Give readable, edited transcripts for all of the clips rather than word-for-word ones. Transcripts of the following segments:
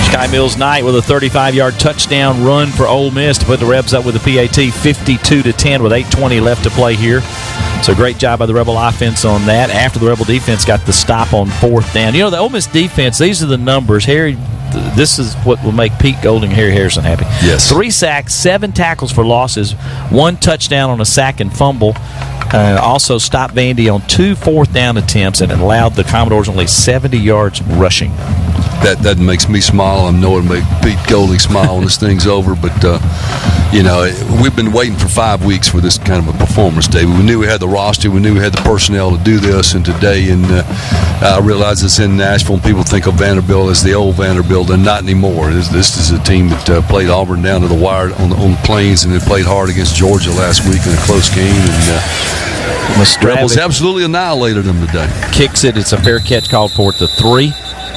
Sky Mills Knight with a 35-yard touchdown run for Ole Miss to put the Rebs up with a PAT 52-10 with 8:20 left to play here. So great job by the Rebel offense on that. After the Rebel defense got the stop on 4th down. You know, the Ole Miss defense, these are the numbers. Harry, this is what will make Pete Golding and Harry Harrison happy. Yes. 3 sacks, 7 tackles for losses, 1 touchdown on a sack and fumble. Also stopped Vandy on 2 4th down attempts and allowed the Commodores only 70 yards rushing. That makes me smile. I know it'll make Pete Golding smile when this thing's over. But, you know, we've been waiting for 5 weeks for this kind of a performance, David. We knew we had the roster. We knew we had the personnel to do this. And today, I realize it's in Nashville, and people think of Vanderbilt as the old Vanderbilt, and not anymore. This is a team that played Auburn down to the wire on the plains, and they played hard against Georgia last week in a close game. And Rebels absolutely annihilated them today. Kicks it. It's a fair catch called for it to 3.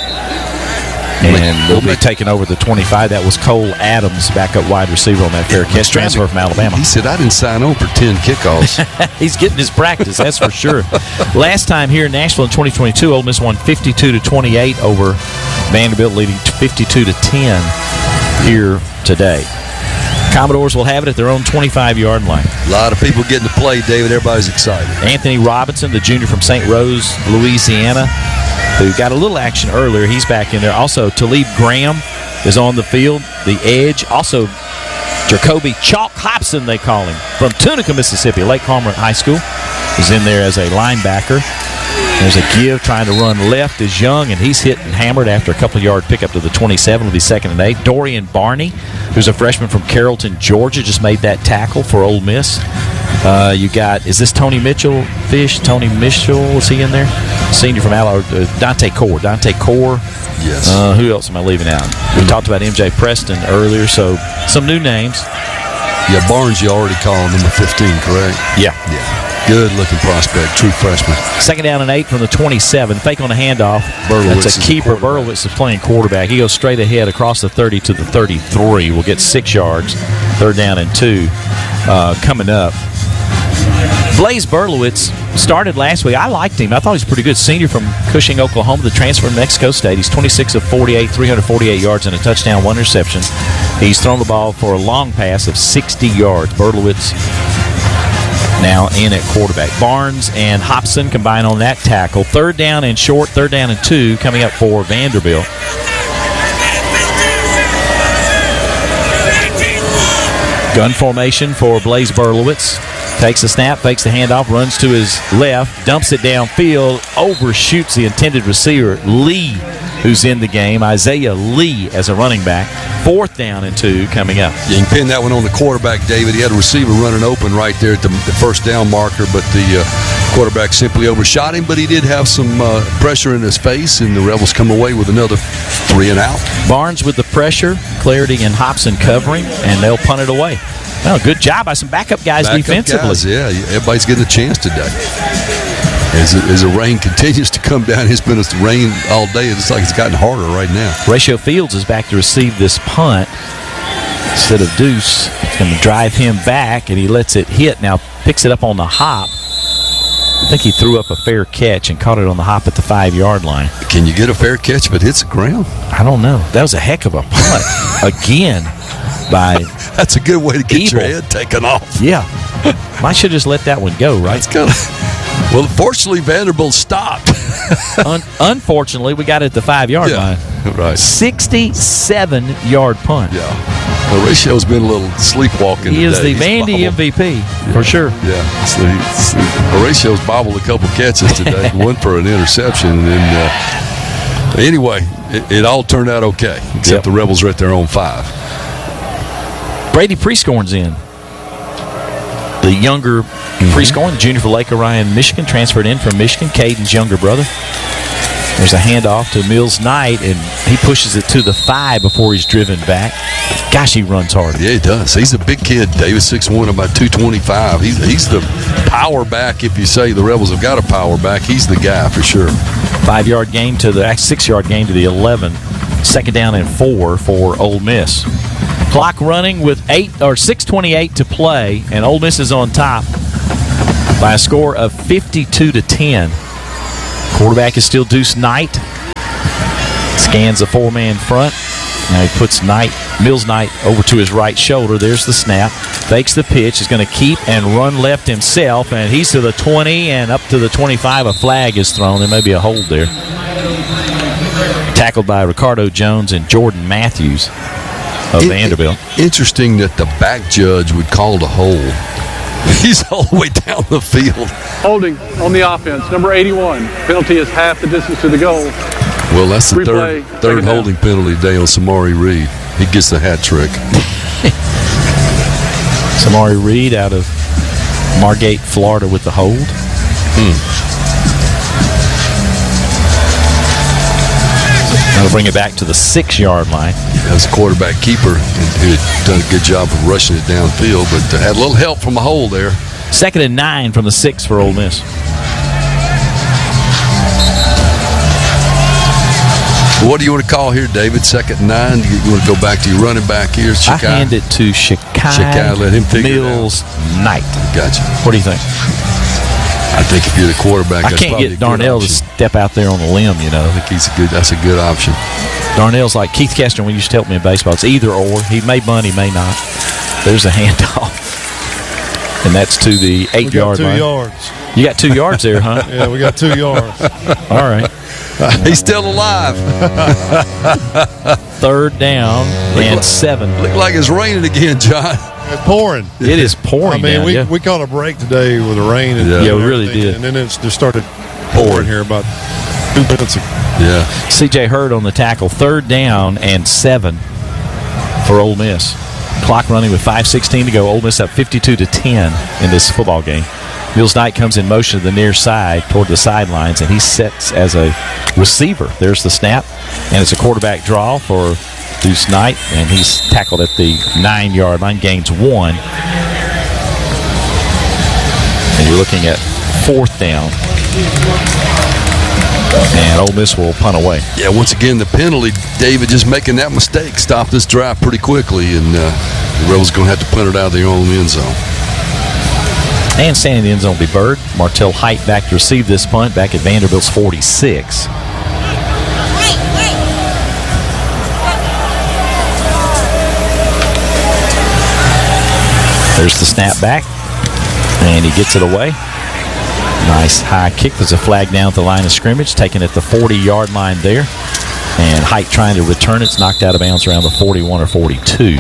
And we'll be taking over the 25. That was Cole Adams, backup wide receiver on that fair catch, transfer from Alabama. He said, I didn't sign on for 10 kickoffs. He's getting his practice, that's for sure. Last time here in Nashville in 2022, Ole Miss won 52-28 over Vanderbilt, leading 52-10 here today. Commodores will have it at their own 25-yard line. A lot of people getting to play, David. Everybody's excited. Anthony Robinson, the junior from St. Rose, Louisiana, who got a little action earlier. He's back in there. Also, Talib Graham is on the field, the edge. Also, Jacoby Chalk Hobson, they call him, from Tunica, Mississippi. Lake Cormorant High School is in there as a linebacker. There's a give trying to run left is Young, and he's hit and hammered after a couple-yard pickup to the 27. It'll be 2nd and 8. Dorian Barney, who's a freshman from Carrollton, Georgia, just made that tackle for Ole Miss. You got, is this Tony Mitchell Fish? Tony Mitchell, is he in there? Senior from Alabama. Dante Core. Yes. Who else am I leaving out? We talked about MJ Preston earlier, so some new names. Yeah, Barnes, you already called number 15, correct? Yeah. Good-looking prospect, true freshman. 2nd down and 8 from the 27. Fake on the handoff. That's a keeper. Berlowitz is playing quarterback. He goes straight ahead across the 30 to the 33. We'll get 6 yards. 3rd down and 2 coming up. Blaze Berlowitz started last week. I liked him. I thought he was pretty good. Senior from Cushing, Oklahoma, the transfer from Mexico State. He's 26 of 48, 348 yards and a touchdown, 1 interception. He's thrown the ball for a long pass of 60 yards. Berlowitz now in at quarterback. Barnes and Hobson combine on that tackle. 3rd down and short, 3rd down and 2 coming up for Vanderbilt. Gun formation for Blaze Berlowitz. Takes the snap, fakes the handoff, runs to his left, dumps it downfield, overshoots the intended receiver, Lee, who's in the game. Isaiah Lee as a running back. 4th down and 2 coming up. You can pin that one on the quarterback, David. He had a receiver running open right there at the 1st down marker, but the quarterback simply overshot him, but he did have some pressure in his face, and the Rebels come away with another 3 and out. Barnes with the pressure, Clarity and Hobson covering, and they'll punt it away. Well, good job by some backup guys defensively. Guys, yeah, everybody's getting a chance today. As the rain continues to come down, it's been a rain all day. It's like it's gotten harder right now. Ratio Fields is back to receive this punt instead of Deuce. It's going to drive him back, and he lets it hit. Now picks it up on the hop. I think he threw up a fair catch and caught it on the hop at the 5-yard line. Can you get a fair catch if it hits the ground? I don't know. That was a heck of a punt. Again. That's a good way to get your head taken off. Yeah. I should just let that one go, right? Well, fortunately, Vanderbilt stopped. Unfortunately, we got it at the 5-yard line. Right. 67-yard punt. Yeah. The ratio's been a little sleepwalking He today. Is the Vandy MVP, for sure. Yeah. So Horatio's bobbled a couple catches today, one for an interception. And anyway, it all turned out okay, except the Rebels are at their own 5. Brady Prescorn's in. The younger Prescorn, the junior for Lake Orion, Michigan, transferred in from Michigan, Caden's younger brother. There's a handoff to Mills Knight, and he pushes it to the 5 before he's driven back. Gosh, he runs hard. Yeah, he does. He's a big kid, David, 6'1", about 225. He's the power back, if you say the Rebels have got a power back. He's the guy for sure. 5-yard gain to the 6-yard gain to the 11. 2nd down and 4 for Ole Miss. Clock running with 6:28 to play, and Ole Miss is on top by a score of 52-10. Quarterback is still Deuce Knight. Scans a 4-man front. Now he puts Mills Knight over to his right shoulder. There's the snap. Fakes the pitch. He's going to keep and run left himself, and he's to the 20 and up to the 25. A flag is thrown. There may be a hold there. Tackled by Ricardo Jones and Jordan Matthews of Vanderbilt. Interesting that the back judge would call the hold. He's all the way down the field. Holding on the offense, number 81. Penalty is half the distance to the goal. Well, that's the third holding penalty today on Samari Reed. He gets the hat trick. Samari Reed out of Margate, Florida with the hold. That'll bring it back to the 6-yard line. As a quarterback keeper, who had done a good job of rushing it downfield, but had a little help from a hole there. 2nd and 9 from the 6 for Ole Miss. What do you want to call here, David? 2nd and 9? You want to go back to your running back here? I hand it to Shakai let him figure Mills Knight. Gotcha. What do you think? I think if you're the quarterback, I can't get Darnell to step out there on the limb, you know. I think that's a good option. Darnell's like Keith Castro when you used to help me in baseball. It's either or. He may bunt, he may not. There's a handoff. And that's to the 8-yard line. 2 yards. You got 2 yards there, huh? Yeah, we got 2 yards. All right. He's still alive. 3rd down and 7. Look like it's raining again, John. It's pouring. It is pouring. I mean, we caught a break today with the rain. And we really did. And then it just started pouring here about 2 minutes ago. Yeah. C.J. Hurd on the tackle. 3rd down and 7 for Ole Miss. Clock running with 5:16 to go. Ole Miss up 52-10 in this football game. Mills Knight comes in motion to the near side toward the sidelines, and he sets as a receiver. There's the snap, and it's a quarterback draw for Deuce Knight, and he's tackled at the 9-yard line, gains 1. And you're looking at 4th down. And Ole Miss will punt away. Yeah, once again, the penalty, David just making that mistake stopped this drive pretty quickly, and the Rebels going to have to punt it out of their own end zone. And standing in the end zone will be Bird. Martell Height back to receive this punt back at Vanderbilt's 46. There's the snap back, and he gets it away. Nice high kick. There's a flag down at the line of scrimmage, taken at the 40-yard line there. And Height trying to return it. It's knocked out of bounds around the 41 or 42.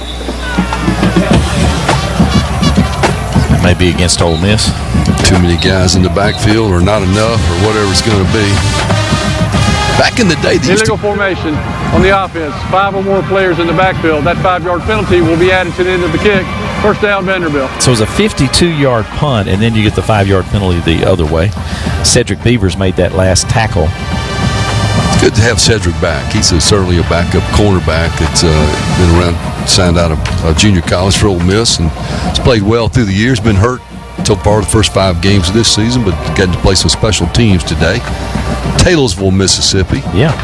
That may be against Ole Miss. Too many guys in the backfield, or not enough, or whatever it's going to be. Back in the day, illegal formation on the offense. 5 or more players in the backfield. That 5-yard penalty will be added to the end of the kick. 1st down, Vanderbilt. So it's a 52-yard punt, and then you get the 5-yard penalty the other way. Cedric Beavers made that last tackle. It's good to have Cedric back. He's certainly a backup cornerback that's been around, signed out of junior college for Ole Miss, and has played well through the years. Been hurt so far the first 5 games of this season, but getting to play some special teams today. Taylorsville, Mississippi. Yeah.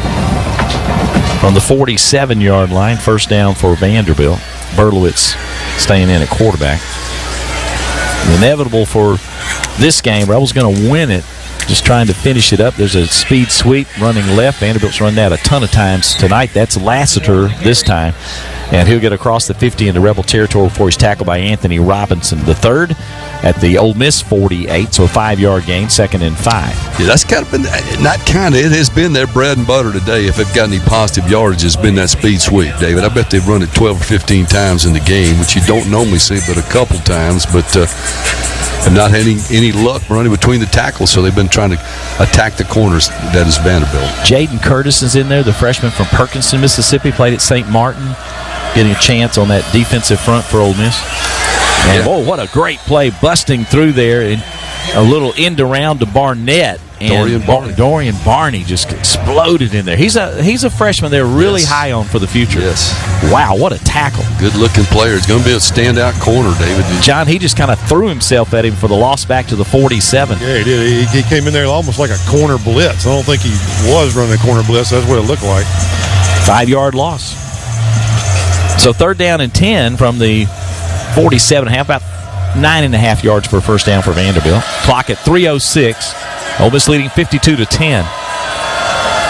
On the 47-yard line, 1st down for Vanderbilt. Berlowitz staying in at quarterback. Inevitable for this game. Rebels going to win it, just trying to finish it up. There's a speed sweep running left. Vanderbilt's run that a ton of times tonight. That's Lassiter this time. And he'll get across the 50 into Rebel territory before he's tackled by Anthony Robinson III at the Ole Miss 48. So a 5-yard gain, 2nd and 5. Yeah, that's kind of been, it has been their bread and butter today. If it got any positive yardage, it's been that speed sweep, David. I bet they've run it 12 or 15 times in the game, which you don't normally see but a couple times. But have not had any luck running between the tackles, so they've been trying to attack the corners. That is Vanderbilt. Jaden Curtis is in there, the freshman from Perkinston, Mississippi, played at St. Martin, getting a chance on that defensive front for Ole Miss. And, whoa, what a great play, busting through there, and a little end around to Barnett. And Dorian Barney just exploded in there. He's a freshman they're really high on for the future. Yes. Wow, what a tackle. Good-looking player. He's going to be a standout corner, David. John, he just kind of threw himself at him for the loss back to the 47. Yeah, he did. He came in there almost like a corner blitz. I don't think he was running a corner blitz. That's what it looked like. 5-yard loss. So 3rd down and 10 from the 47.5, about 9.5 yards for a 1st down for Vanderbilt. Clock at 3:06. Ole Miss leading 52-10.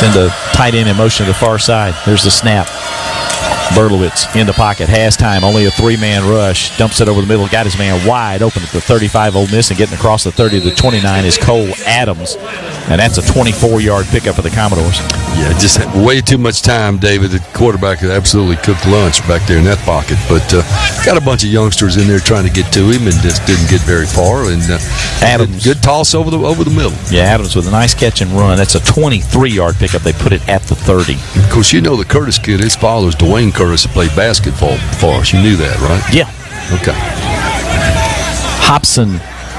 Send the tight end in motion to the far side. There's the snap. Berlowitz in the pocket, has time, only a three-man rush, dumps it over the middle, got his man wide open at the 35 Ole Miss, and getting across the 30 to the 29 is Cole Adams, and that's a 24-yard pickup for the Commodores. Yeah, just way too much time, David. The quarterback had absolutely cooked lunch back there in that pocket, but got a bunch of youngsters in there trying to get to him and just didn't get very far, and Adams, good toss over the middle. Yeah, Adams with a nice catch and run. That's a 23-yard pickup. They put it at the 30. Of course, you know the Curtis kid, his father's Dwayne Curtis, who played basketball for us. You knew that, right? Yeah. Okay. Hobson.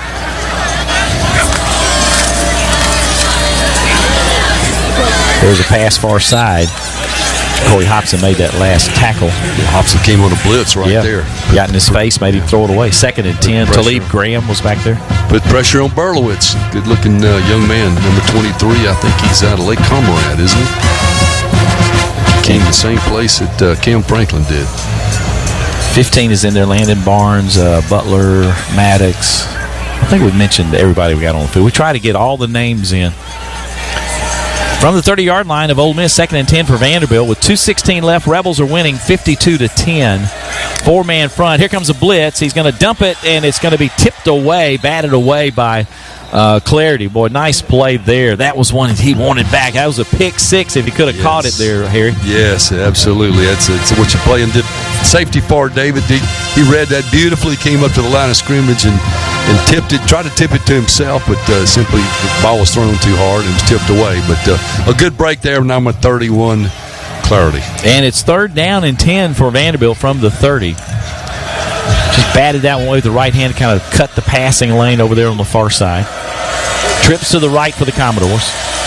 There's a pass far side. Corey Hobson made that last tackle. Yeah, Hobson came on a blitz right there. Got in his face, made him throw it away. 2nd and 10. Talib Graham was back there. Put pressure on Berlowitz. Good-looking young man, number 23. I think he's out of Lake Comrade, isn't he? Came the same place that Cam Franklin did. 15 is in there. Landon Barnes, Butler, Maddox. I think we've mentioned everybody we got on the field. We try to get all the names in. From the 30-yard line of Ole Miss, 2nd and 10 for Vanderbilt. With 2:16 left, Rebels are winning 52-10. 4-man front. Here comes a blitz. He's going to dump it, and it's going to be tipped away, batted away by Clarity. Boy, nice play there. That was one he wanted back. That was a pick six if he could have caught it there, Harry. Yes, absolutely. That's what you're playing safety for, David. He read that beautifully, came up to the line of scrimmage and tipped it, tried to tip it to himself, but simply the ball was thrown too hard and was tipped away. But a good break there, number 31, Clarity. And it's 3rd down and 10 for Vanderbilt from the 30. Just batted that one with the right hand, kind of cut the passing lane over there on the far side. Trips to the right for the Commodores.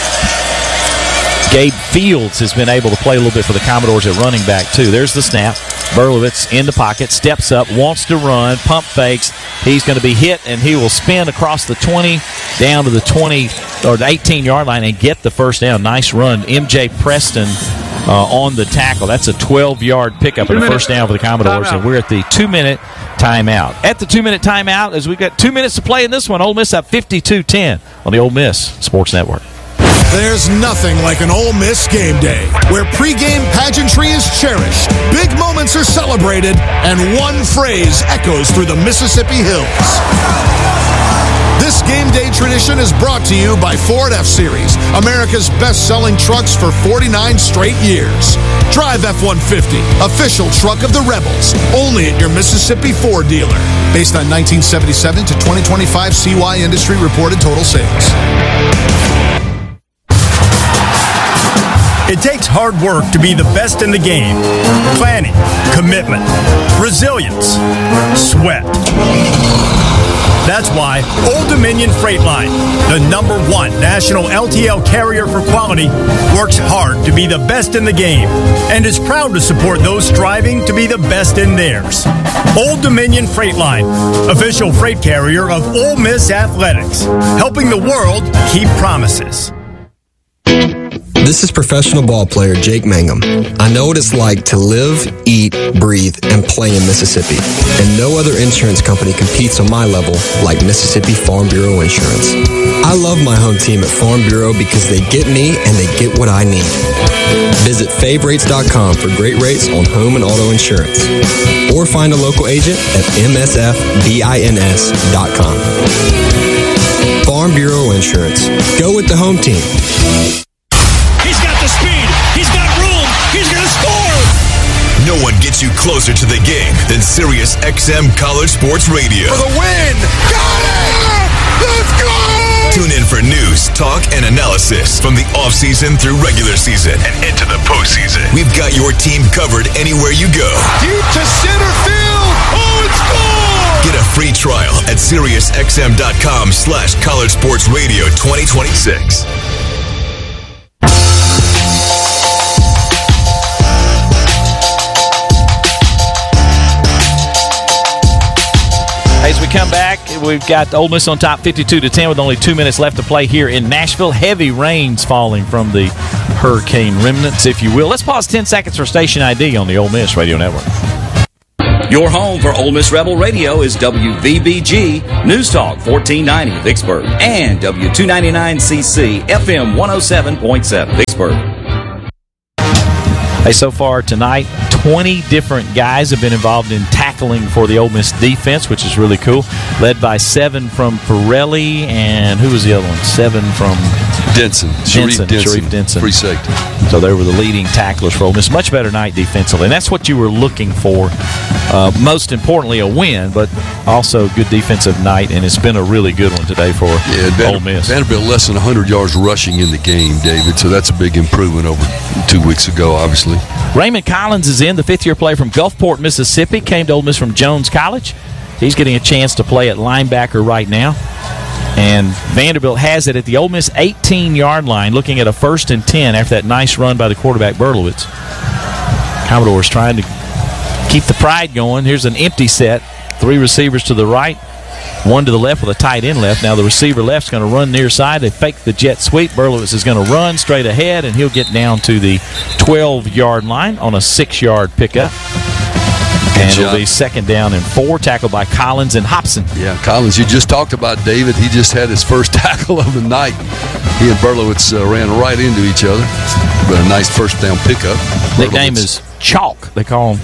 Gabe Fields has been able to play a little bit for the Commodores at running back, too. There's the snap. Berlowitz in the pocket, steps up, wants to run, pump fakes. He's going to be hit, and he will spin across the 20 down to the 20 or the 18-yard line and get the first down. Nice run. M.J. Preston on the tackle. That's a 12-yard pickup and a first down for the Commodores, and we're at the 2-minute timeout. At the 2-minute timeout, as we've got 2 minutes to play in this one, Ole Miss up 52-10 on the Ole Miss Sports Network. There's nothing like an Ole Miss game day, where pregame pageantry is cherished, big moments are celebrated, and one phrase echoes through the Mississippi hills. This game day tradition is brought to you by Ford F-Series, America's best-selling trucks for 49 straight years. Drive F-150, official truck of the Rebels, only at your Mississippi Ford dealer. Based on 1977 to 2025 CY industry reported total sales. It takes hard work to be the best in the game. Planning, commitment, resilience, sweat. That's why Old Dominion Freight Line, the #1 national LTL carrier for quality, works hard to be the best in the game and is proud to support those striving to be the best in theirs. Old Dominion Freight Line, official freight carrier of Ole Miss Athletics, helping the world keep promises. This is professional ball player Jake Mangum. I know what it's like to live, eat, breathe, and play in Mississippi. And no other insurance company competes on my level like Mississippi Farm Bureau Insurance. I love my home team at Farm Bureau because they get me and they get what I need. Visit favrates.com for great rates on home and auto insurance. Or find a local agent at msfbins.com. Farm Bureau Insurance. Go with the home team. He's got the speed. He's got room. He's going to score. No one gets you closer to the game than Sirius XM College Sports Radio. For the win. Got it! Let's go! Tune in for news, talk, and analysis from the offseason through regular season and into the postseason. We've got your team covered anywhere you go. Deep to center field. Oh, it's gone! Get a free trial at SiriusXM.com/College Sports Radio 2026. As we come back, we've got Ole Miss on top 52-10 with only 2 minutes left to play here in Nashville. Heavy rains falling from the hurricane remnants, if you will. Let's pause 10 seconds for station ID on the Ole Miss Radio Network. Your home for Ole Miss Rebel Radio is WVBG News Talk 1490 Vicksburg and W299CC FM 107.7 Vicksburg. Hey, so far tonight, 20 different guys have been involved in tackling for the Ole Miss defense, which is really cool. Led by 7 from Pirelli, and who was the other one? 7 from Denson. Sharif Denson. Free safety. So they were the leading tacklers for Ole Miss. Much better night defensively, and that's what you were looking for. Most importantly, a win, but also good defensive night, and it's been a really good one today for Ole Miss. Vanderbilt less than 100 yards rushing in the game, David, so that's a big improvement over 2 weeks ago, obviously. Raymond Collins is in, the fifth-year player from Gulfport, Mississippi, came to Ole Miss from Jones College. He's getting a chance to play at linebacker right now. And Vanderbilt has it at the Ole Miss 18-yard line, looking at a 1st and 10 after that nice run by the quarterback, Berlowitz. Commodores trying to keep the pride going. Here's an empty set. 3 receivers to the right, 1 to the left with a tight end left. Now the receiver left's going to run near side. They fake the jet sweep. Berlowitz is going to run straight ahead, and he'll get down to the 12-yard line on a 6-yard pickup. And it'll be 2nd down and 4, tackled by Collins and Hobson. Yeah, Collins, you just talked about David. He just had his first tackle of the night. He and Berlowitz ran right into each other. But a nice first down pickup. Nickname is Chalk. They call him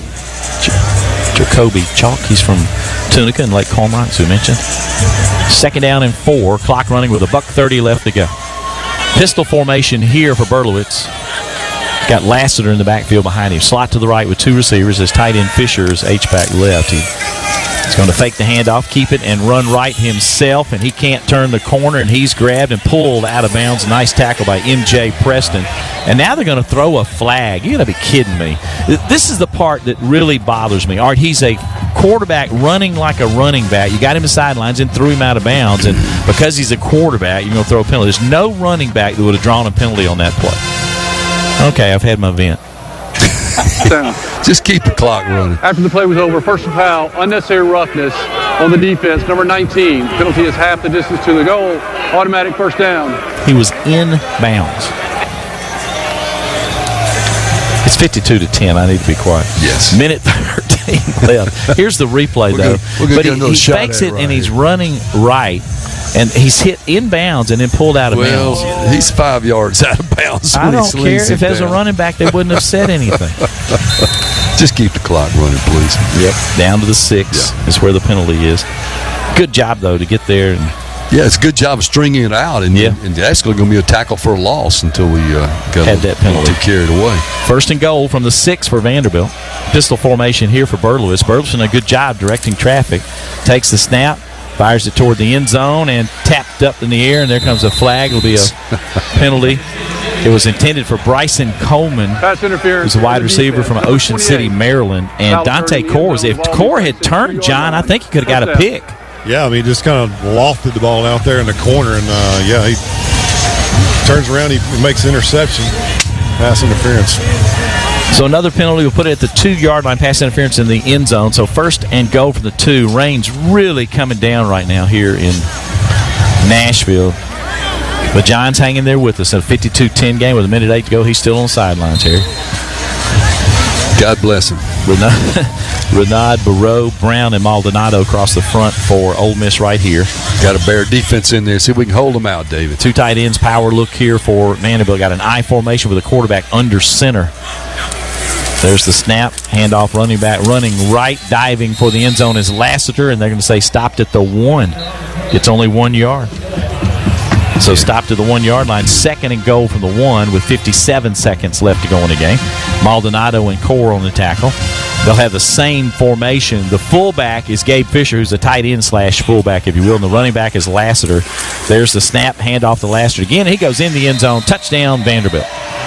Jacoby Chalk. He's from Tunica and Lake Cormorant, as we mentioned. 2nd down and 4, clock running with $1:30 left to go. Pistol formation here for Berlowitz. Got Lassiter in the backfield behind him. Slot to the right with 2 receivers. His tight end Fisher's H-back left. He's going to fake the handoff, keep it, and run right himself, and he can't turn the corner, and he's grabbed and pulled out of bounds. Nice tackle by M.J. Preston. And now they're going to throw a flag. You got to be kidding me. This is the part that really bothers me. Art, he's a quarterback running like a running back. You got him in the sidelines and threw him out of bounds, and because he's a quarterback, you're going to throw a penalty. There's no running back that would have drawn a penalty on that play. Okay, I've had my vent. Just keep the clock running. After the play was over, first and foul, unnecessary roughness on the defense, number 19. Penalty is half the distance to the goal. Automatic first down. He was in bounds. It's 52-10. I need to be quiet. Yes. Minute 13 left. Here's the replay, though. But he fakes it, and he's running right. And he's hit in bounds and then pulled out of bounds. Well, he's 5 yards out of bounds. I don't care if as a running back they wouldn't have said anything. Just keep the clock running, please. Yep. Down to the 6 is where the penalty is. Good job, though, to get there. Yeah, it's a good job of stringing it out. And actually going to be a tackle for a loss until we had that penalty. Carried away. 1st and goal from the 6 for Vanderbilt. Pistol formation here for Berlowitz. Berlowitz doing a good job directing traffic. Takes the snap. Fires it toward the end zone and tapped up in the air, and there comes a flag. It'll be a penalty. It was intended for Bryson Coleman, pass interference. who's a wide receiver from Ocean City, Maryland. And Dante Core was, if Core had turned, John, I think he could have got a pick. Yeah, I mean, just kind of lofted the ball out there in the corner, and he turns around, he makes an interception, pass interference. So another penalty will put it at the 2-yard line, pass interference in the end zone. So 1st and goal from the 2. Rain's really coming down right now here in Nashville. But John's hanging there with us. A 52-10 game with 1:08 to go. He's still on the sidelines here. God bless him. Renaud, Barreau, Brown, and Maldonado across the front for Ole Miss right here. Got a bear defense in there. See if we can hold them out, David. 2 tight ends, power look here for Vanderbilt. Got an I formation with a quarterback under center. There's the snap, handoff, running back, running right, diving for the end zone is Lassiter, and they're going to say stopped at the 1. It's only 1 yard. So stopped at the 1-yard line, 2nd and goal from the 1 with 57 seconds left to go in the game. Maldonado and Core on the tackle. They'll have the same formation. The fullback is Gabe Fisher, who's a tight end / fullback, if you will, and the running back is Lassiter. There's the snap, handoff to Lassiter again. He goes in the end zone. Touchdown, Vanderbilt.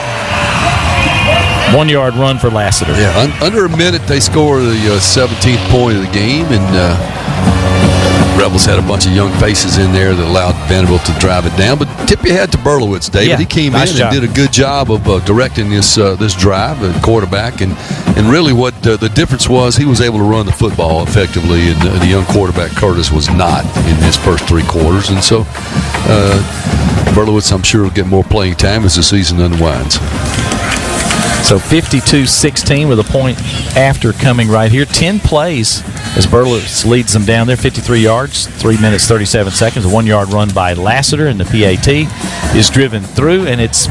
1-yard run for Lassiter. Yeah, under a minute they score the 17th point of the game, and Rebels had a bunch of young faces in there that allowed Vanderbilt to drive it down. But tip your hat to Berlowitz, David. Yeah, he came nice in job. and did a good job of directing this drive, the quarterback. And really what the difference was, he was able to run the football effectively, and the young quarterback, Curtis, was not in his first 3 quarters. And so Berlowitz, I'm sure, will get more playing time as the season unwinds. So 52-16 with a point after coming right here. 10 plays as Berlitz leads them down there, 53 yards, 3 minutes, 37 seconds. A 1-yard run by Lassiter, and the PAT is driven through, and it's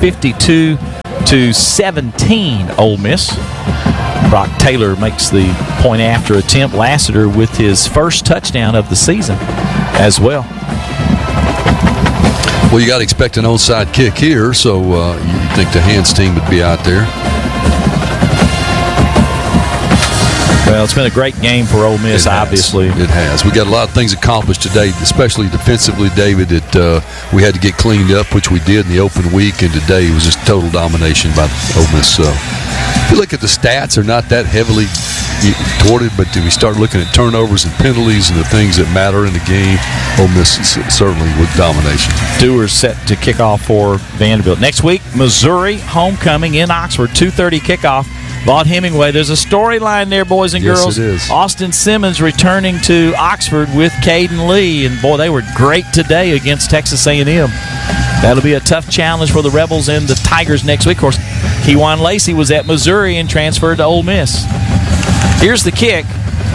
52-17 Ole Miss. Brock Taylor makes the point after attempt. Lassiter with his first touchdown of the season as well. Well, you got to expect an onside kick here, so you think the Hands team would be out there. Well, it's been a great game for Ole Miss, obviously. It has. We got a lot of things accomplished today, especially defensively, David, that we had to get cleaned up, which we did in the open week, and today was just total domination by Ole Miss. If you look at the stats, they're not that heavily toward it, but if we start looking at turnovers and penalties and the things that matter in the game, Ole Miss certainly with domination. Dewars set to kick off for Vanderbilt. Next week, Missouri homecoming in Oxford, 2:30 kickoff. Vaught Hemingway, there's a storyline there, boys and girls. Yes, it is. Austin Simmons returning to Oxford with Caden Lee, and boy, they were great today against Texas A&M. That'll be a tough challenge for the Rebels and the Tigers next week. Of course, Kejuan Lacey was at Missouri and transferred to Ole Miss. Here's the kick.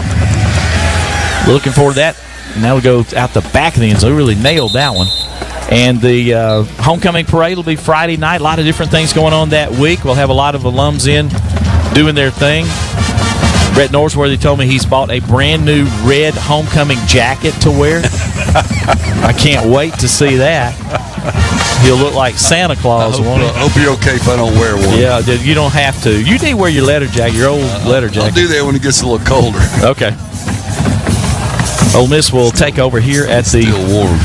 Looking forward to that. And that'll go out the back of the end zone. Really nailed that one. And the homecoming parade will be Friday night. A lot of different things going on that week. We'll have a lot of alums in doing their thing. Brett Norsworthy told me he's bought a brand new red homecoming jacket to wear. I can't wait to see that. He'll look like Santa Claus. I hope you're okay if I don't wear one. Yeah, you don't have to. You need to wear your leather jacket, your old leather jacket. I'll do that when it gets a little colder. Okay. Ole Miss will take over here at the still warm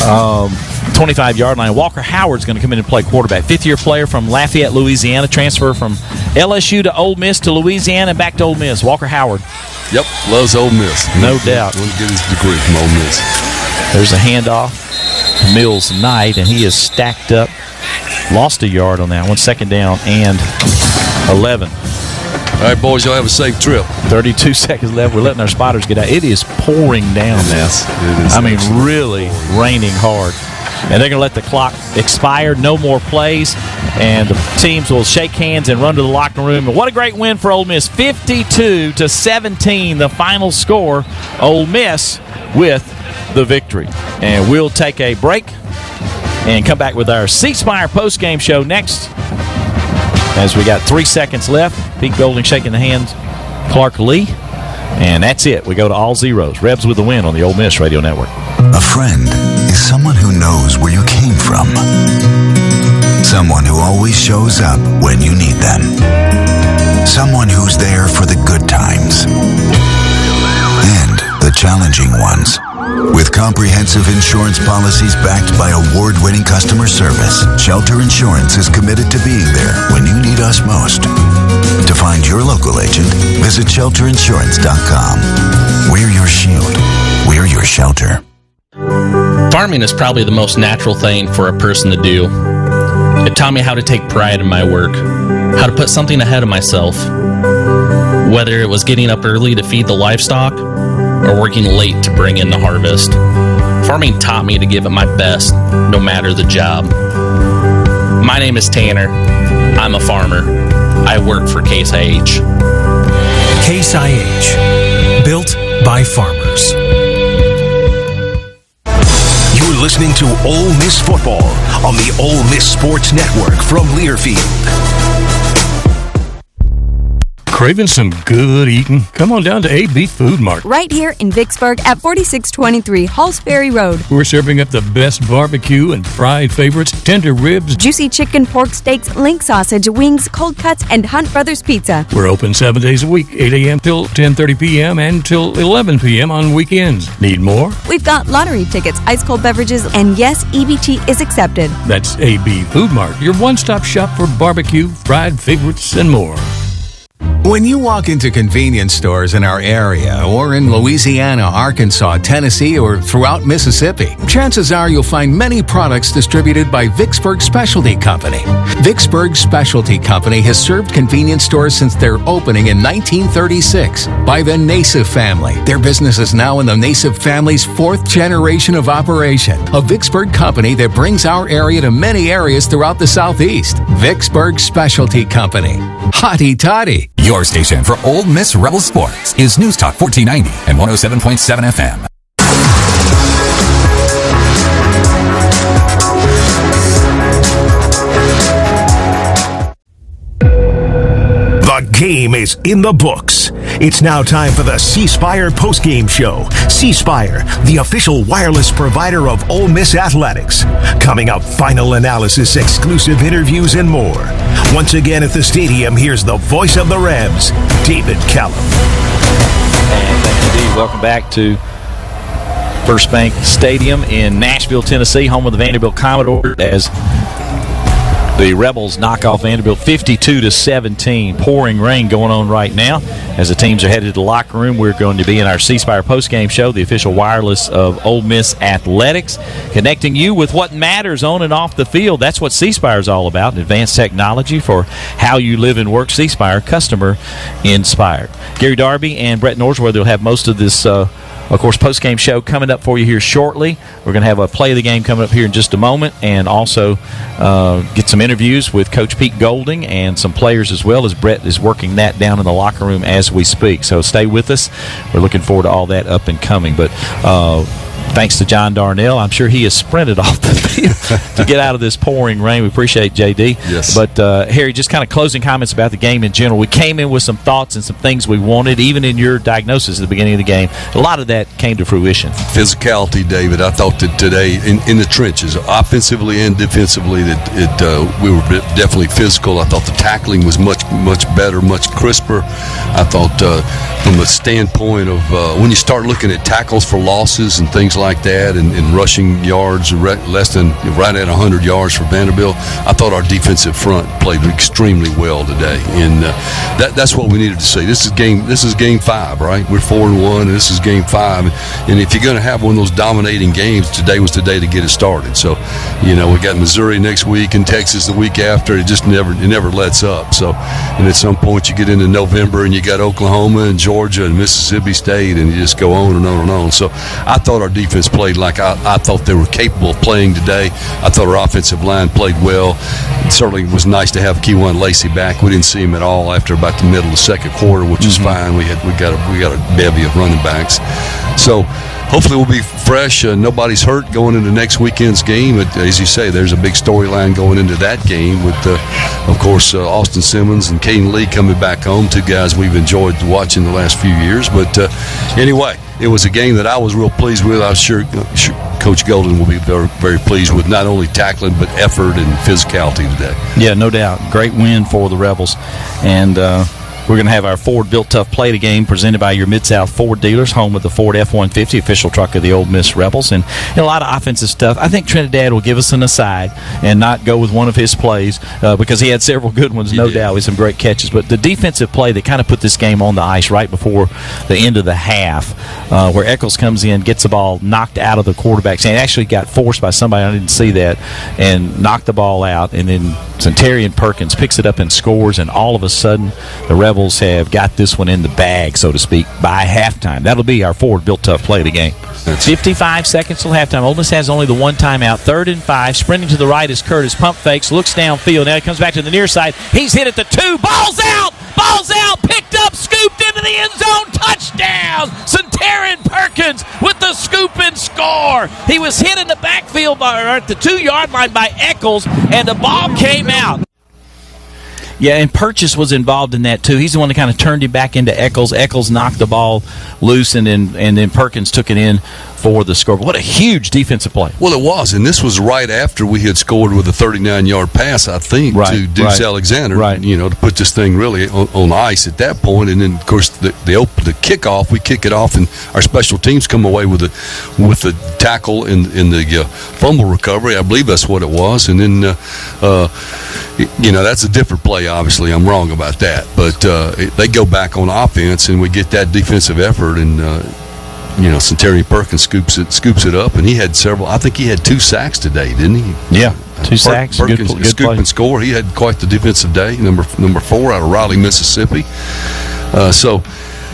25-yard line. Walker Howard's going to come in and play quarterback. Fifth-year player from Lafayette, Louisiana. Transfer from LSU to Ole Miss to Louisiana and back to Ole Miss. Walker Howard. Yep, loves Ole Miss. No doubt. Want to get his degree from Ole Miss. There's a handoff to Mills Knight, and he is stacked up. Lost a yard on that one. Second down and 11. All right, boys, y'all have a safe trip. 32 seconds left. We're letting our spotters get out. It is pouring down now. It is. I mean, really raining hard. And they're going to let the clock expire. No more plays. And the teams will shake hands and run to the locker room. And what a great win for Ole Miss. 52-17, the final score. Ole Miss with the victory. And we'll take a break and come back with our C Spire postgame show next. As we got 3 seconds left. Pete Golding shaking the hand, Clark Lee. And that's it. We go to all zeros. Rebs with the win on the Ole Miss Radio Network. A friend is someone who knows where you came from. Someone who always shows up when you need them. Someone who's there for the good times and the challenging ones. With comprehensive insurance policies backed by award-winning customer service, Shelter Insurance is committed to being there when you need us most. To find your local agent, visit shelterinsurance.com. We're your shield. We're your shelter. Farming is probably the most natural thing for a person to do. It taught me how to take pride in my work, how to put something ahead of myself. Whether it was getting up early to feed the livestock or working late to bring in the harvest. Farming taught me to give it my best, no matter the job. My name is Tanner. I'm a farmer. I work for Case IH. Case IH, built by farmers. You're listening to Ole Miss Football on the Ole Miss Sports Network from Learfield. Craving some good eating? Come on down to AB Food Mart. Right here in Vicksburg at 4623 Halls Ferry Road. We're serving up the best barbecue and fried favorites, tender ribs, juicy chicken, pork steaks, link sausage, wings, cold cuts, and Hunt Brothers Pizza. We're open 7 days a week, 8 a.m. till 10:30 p.m. and till 11 p.m. on weekends. Need more? We've got lottery tickets, ice cold beverages, and yes, EBT is accepted. That's AB Food Mart, your one-stop shop for barbecue, fried favorites, and more. When you walk into convenience stores in our area or in Louisiana, Arkansas, Tennessee, or throughout Mississippi, chances are you'll find many products distributed by Vicksburg Specialty Company. Vicksburg Specialty Company has served convenience stores since their opening in 1936 by the Nassif family. Their business is now in the Nassif family's 4th generation of operation. A Vicksburg company that brings our area to many areas throughout the Southeast. Vicksburg Specialty Company. Hotty toddy. Your station for Ole Miss Rebel Sports is News Talk 1490 and 107.7 FM. The game is in the books. It's now time for the C Spire postgame show. C Spire, the official wireless provider of Ole Miss Athletics. Coming up, final analysis, exclusive interviews, and more. Once again at the stadium, here's the voice of the Rebs, David Callum. And thank you, indeed. Welcome back to First Bank Stadium in Nashville, Tennessee, home of the Vanderbilt Commodores, as the Rebels knock off Vanderbilt 52-17. Pouring rain going on right now. As the teams are headed to the locker room, we're going to be in our C Spire postgame show, the official wireless of Ole Miss Athletics, connecting you with what matters on and off the field. That's what C Spire is all about, advanced technology for how you live and work. C Spire, customer inspired. Gary Darby and Brett Norsworthy will have most of this of course, post-game show coming up for you here shortly. We're going to have a play of the game coming up here in just a moment, and also get some interviews with Coach Pete Golding and some players as well, as Brett is working that down in the locker room as we speak. So stay with us. We're looking forward to all that up and coming. But thanks to John Darnell, I'm sure he has sprinted off the field to get out of this pouring rain. We appreciate JD. Yes. But, Harry, just kind of closing comments about the game in general. We came in with some thoughts and some things we wanted, even in your diagnosis at the beginning of the game. A lot of that came to fruition. Physicality, David. I thought that today in the trenches, offensively and defensively, that we were definitely physical. I thought the tackling was much better, much crisper. I thought from a standpoint of when you start looking at tackles for losses and things like that, and rushing yards less than right at 100 yards for Vanderbilt, I thought our defensive front played extremely well today, and that's what we needed to see. This is game 5, right? We're 4-1, and this is game 5. And if you're going to have one of those dominating games, today was the day to get it started. So, we got Missouri next week and Texas the week after. It just never lets up. So, and at some point you get into November and you got Oklahoma and Georgia and Mississippi State, and you just go on and on and on. So, I thought our defense played like I thought they were capable of playing today. I thought our offensive line played well. It certainly was nice to have Keywan Lacey back. We didn't see him at all after about the middle of the second quarter, which is fine. We got a bevy of running backs. So hopefully we'll be fresh. Nobody's hurt going into next weekend's game. But as you say, there's a big storyline going into that game with, of course, Austin Simmons and Caden Lee coming back home, two guys we've enjoyed watching the last few years. But anyway, it was a game that I was real pleased with. I'm sure Coach Golden will be very, very pleased with not only tackling but effort and physicality today. Yeah, no doubt. Great win for the Rebels. And we're going to have our Ford Built Tough Play the game presented by your Mid-South Ford dealers, home of the Ford F-150, official truck of the Ole Miss Rebels. And a lot of offensive stuff. I think Trinidad will give us an aside and not go with one of his plays because he had several good ones, no doubt, with some great catches. But the defensive play that kind of put this game on the ice right before the end of the half, where Eccles comes in, gets the ball knocked out of the quarterback's hand. Actually got forced by somebody, I didn't see that, and knocked the ball out. And then Centarian Perkins picks it up and scores, and all of a sudden the Rebels have got this one in the bag, so to speak, by halftime. That'll be our Ford Built Tough Play of the game. 55 seconds till halftime. Ole Miss has only the one timeout. 3rd and 5. Sprinting to the right is Curtis. Pump fakes, looks downfield. Now he comes back to the near side. He's hit at the 2. Ball's out! Ball's out! Picked up, scooped into the end zone. Touchdown! Centarian Perkins with the scoop and score. He was hit in the backfield at the 2-yard line by Eccles, and the ball came out. Yeah, and Purchase was involved in that, too. He's the one that kind of turned him back into Eccles. Eccles knocked the ball loose, and then Perkins took it in for the score. What a huge defensive play. Well, it was, and this was right after we had scored with a 39-yard pass, I think, to Deuce Alexander, to put this thing really on ice at that point. And then, of course, the kickoff, we kick it off, and our special teams come away with the tackle in the fumble recovery. I believe that's what it was. And then, that's a different play, obviously. I'm wrong about that. But they go back on offense, and we get that defensive effort, and Centarian Perkins scoops it up, and he had several. I think he had 2 sacks today, didn't he? Yeah, 2 sacks. Perkins good scoop play. And score. He had quite the defensive day. Number 4 out of Raleigh, Mississippi. So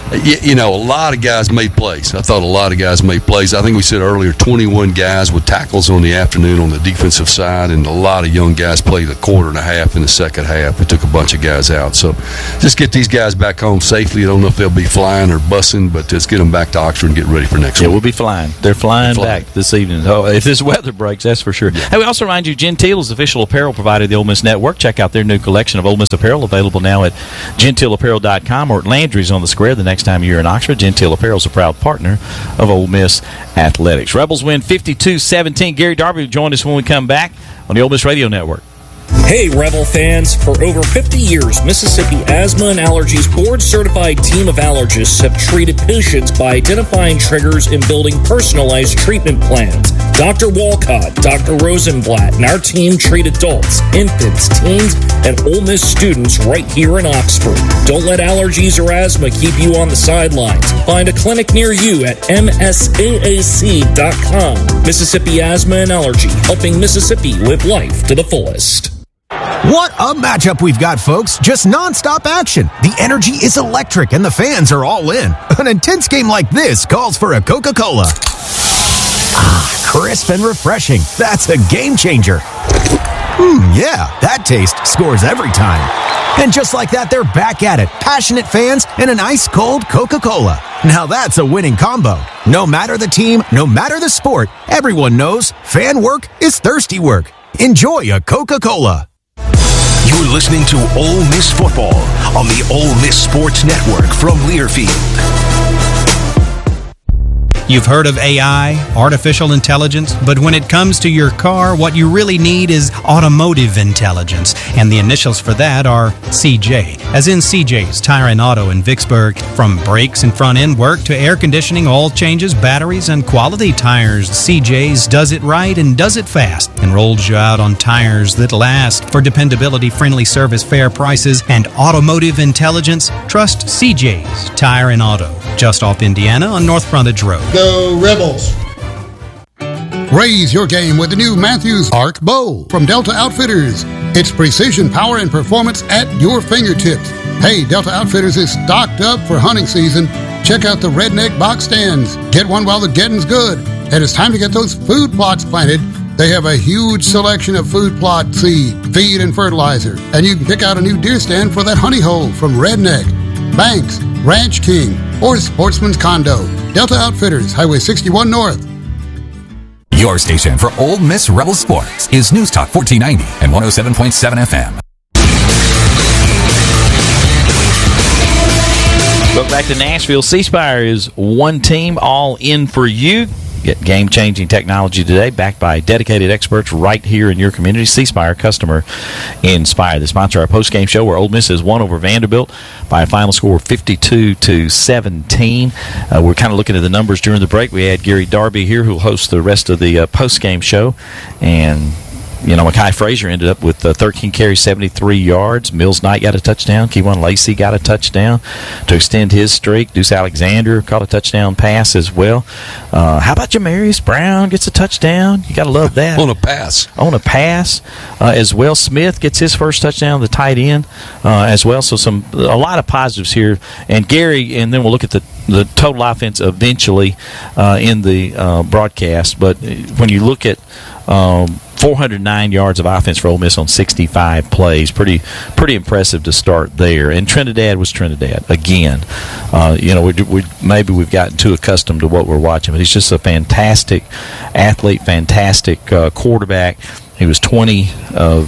a lot of guys made plays. I thought a lot of guys made plays. I think we said earlier 21 guys with tackles on the afternoon on the defensive side, and a lot of young guys played a quarter and a half in the second half. We took a bunch of guys out. So just get these guys back home safely. I don't know if they'll be flying or bussing, but just get them back to Oxford and get ready for next week. Yeah, we'll be flying. They're flying back this evening. Oh, if this weather breaks, that's for sure. Yeah. Hey, we also remind you, Gentile is the official apparel provider of the Ole Miss Network. Check out their new collection of Ole Miss apparel available now at gentileapparel.com or at Landry's on the Square the next time you're in Oxford. Gentile Apparel is a proud partner of Ole Miss Athletics. Rebels win 52-17. Gary Darby will join us when we come back on the Ole Miss Radio Network. Hey, Rebel fans. For over 50 years, Mississippi Asthma and Allergies board-certified team of allergists have treated patients by identifying triggers and building personalized treatment plans. Dr. Walcott, Dr. Rosenblatt, and our team treat adults, infants, teens, and Ole Miss students right here in Oxford. Don't let allergies or asthma keep you on the sidelines. Find a clinic near you at msaac.com. Mississippi Asthma and Allergy, helping Mississippi live life to the fullest. What a matchup we've got, folks. Just nonstop action. The energy is electric and the fans are all in. An intense game like this calls for a Coca-Cola. Ah, crisp and refreshing. That's a game changer. Yeah, that taste scores every time. And just like that, they're back at it. Passionate fans and an ice-cold Coca-Cola. Now that's a winning combo. No matter the team, no matter the sport, everyone knows fan work is thirsty work. Enjoy a Coca-Cola. You're listening to Ole Miss Football on the Ole Miss Sports Network from Learfield. You've heard of AI, artificial intelligence, but when it comes to your car, what you really need is automotive intelligence. And the initials for that are CJ, as in CJ's Tire and Auto in Vicksburg. From brakes and front end work to air conditioning, oil changes, batteries, and quality tires, CJ's does it right and does it fast and rolls you out on tires that last. For dependability, friendly service, fair prices, and automotive intelligence, trust CJ's Tire and Auto, just off Indiana on North Frontage Road. Go Rebels! Raise your game with the new Matthews Arc Bow from Delta Outfitters. It's precision, power, and performance at your fingertips. Hey, Delta Outfitters is stocked up for hunting season. Check out the Redneck box stands. Get one while the getting's good. And it's time to get those food plots planted. They have a huge selection of food plot seed, feed, and fertilizer. And you can pick out a new deer stand for that honey hole from Redneck, Banks, Ranch King, or Sportsman's Condo. Delta Outfitters, Highway 61 North. Your station for Ole Miss Rebel Sports is News Talk 1490 and 107.7 FM. Welcome back to Nashville. C Spire is one team, all in for you. Get game-changing technology today, backed by dedicated experts right here in your community. C Spire, customer inspired. They sponsor our post-game show where Ole Miss has won over Vanderbilt by a final score of 52-17. We're kind of looking at the numbers during the break. We had Gary Darby here, who will host the rest of the post-game show, and Mekhi Frazier ended up with 13 carries, 73 yards. Mills Knight got a touchdown. Keywan Lacey got a touchdown to extend his streak. Deuce Alexander caught a touchdown pass as well. How about Jamarius Brown gets a touchdown? You got to love that. On a pass as well. Smith gets his first touchdown, the tight end as well. So a lot of positives here. And Gary, and then we'll look at the total offense eventually in the broadcast. But when you look at 409 yards of offense for Ole Miss on 65 plays. Pretty impressive to start there. And Trinidad was Trinidad again. Maybe we've gotten too accustomed to what we're watching, but he's just a fantastic athlete, fantastic quarterback. He was 20 of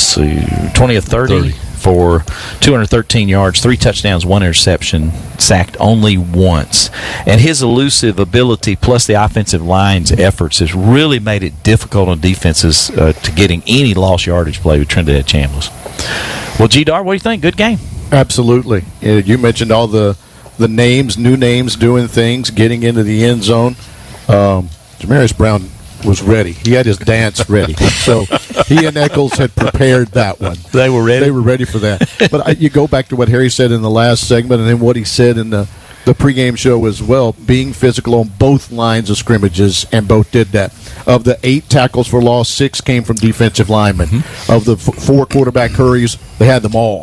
30 for 213 yards, 3 touchdowns, 1 interception, sacked only once. And his elusive ability plus the offensive line's efforts has really made it difficult on defenses to getting any lost yardage play with Trinidad Chambliss. Well, G-Dar, what do you think? Good game. Absolutely. You mentioned all the names, new names, doing things, getting into the end zone. Jamarius Brown was ready. He had his dance ready. So he and Eccles had prepared that one. They were ready? They were ready for that. But you go back to what Harry said in the last segment and then what he said in the pregame show as well, being physical on both lines of scrimmages, and both did that. Of the 8 tackles for loss, 6 came from defensive linemen. Mm-hmm. Of the 4 quarterback hurries, they had them all.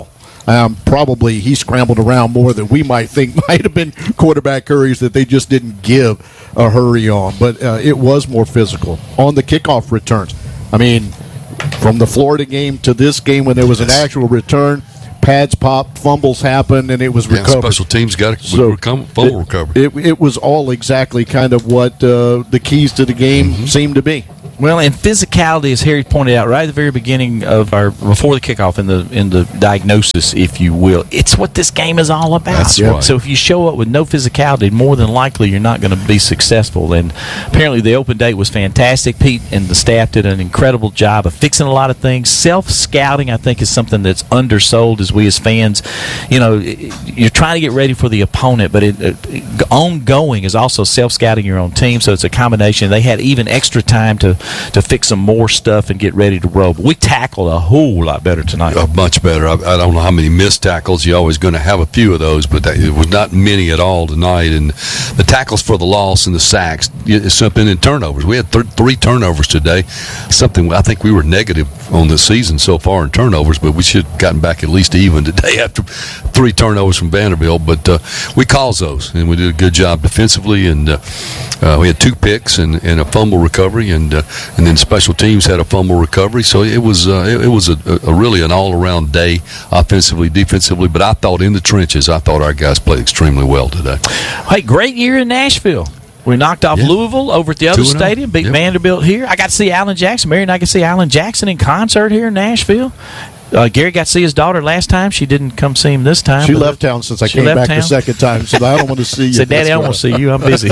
Probably he scrambled around more than we might think might have been quarterback hurries that they just didn't give a hurry on. But it was more physical on the kickoff returns. I mean, from the Florida game to this game when there was an actual return, pads popped, fumbles happened, and it was recovered. Special teams got a fumble recovery. It was all exactly kind of what the keys to the game seemed to be. Well, and physicality, as Harry pointed out right at the very beginning of before the kickoff in the diagnosis, if you will, it's what this game is all about. That's right. So if you show up with no physicality, more than likely you're not going to be successful. And apparently the open date was fantastic. Pete and the staff did an incredible job of fixing a lot of things. Self-scouting, I think, is something that's undersold as we as fans. You know, you're trying to get ready for the opponent, but ongoing is also self-scouting your own team. So it's a combination. They had even extra time to fix some more stuff and get ready to roll. But we tackled a whole lot better tonight. Much better. I don't know how many missed tackles. You're always going to have a few of those, but it was not many at all tonight. And the tackles for the loss and the sacks, it's something in turnovers. We had 3 turnovers today. Something I think we were negative on the season so far in turnovers, but we should have gotten back at least even today after 3 turnovers from Vanderbilt. But we caused those, and we did a good job defensively. And we had 2 picks and a fumble recovery, and then special teams had a fumble recovery. So it was a really an all-around day, offensively, defensively. But I thought in the trenches, I thought our guys played extremely well today. Hey, great year in Nashville. We knocked off Louisville over at the other stadium, beat Vanderbilt here. I got to see Alan Jackson. Mary and I could see Alan Jackson in concert here in Nashville. Gary got to see his daughter last time. She didn't come see him this time. She left town since I came back the second time, so I don't want to see you. Said, Daddy, I don't want to see you. I'm busy.